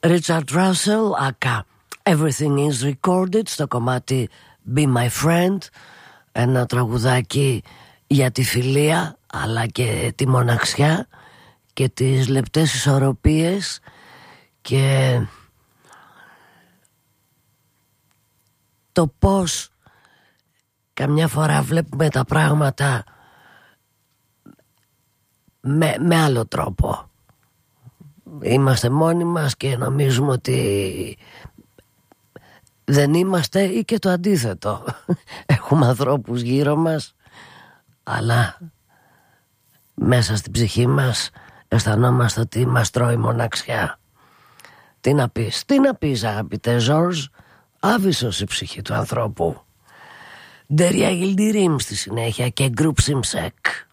Richard Russell, aka Everything is Recorded, στο κομμάτι Be My Friend, ένα τραγουδάκι για τη φιλία αλλά και τη μοναξιά και τις λεπτές ισορροπίες και το πώς καμιά φορά βλέπουμε τα πράγματα με άλλο τρόπο. Είμαστε μόνοι μας και νομίζουμε ότι δεν είμαστε, ή και το αντίθετο. Έχουμε ανθρώπους γύρω μας, αλλά μέσα στην ψυχή μας αισθανόμαστε ότι μας τρώει μοναξιά. Τι να πεις αγαπητέ Ζορζ, άβυσσος η ψυχή του ανθρώπου. Ντερία Γιλντιρίμ στη συνέχεια και Γκρουπ Σιμσέκ.